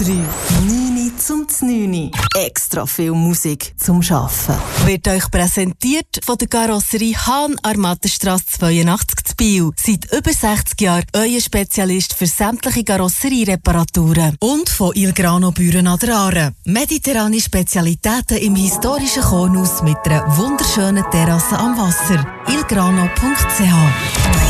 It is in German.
9 zum 9. Extra viel Musik zum Schaffen. Wird euch präsentiert von der Karosserie Hahn Armatenstrasse 82 zu Biel. Seit über 60 Jahren euer Spezialist für sämtliche Karosseriereparaturen. Und von Il Grano Büren an der Aare. Mediterrane Spezialitäten im historischen Kornhaus mit einer wunderschönen Terrasse am Wasser. ilgrano.ch